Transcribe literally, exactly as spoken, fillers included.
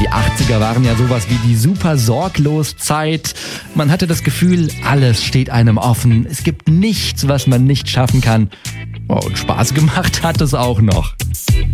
Die achtziger waren ja sowas wie die super sorglos Zeit. Man hatte das Gefühl, alles steht einem offen. Es gibt nichts, was man nicht schaffen kann. Oh, und Spaß gemacht hat es auch noch.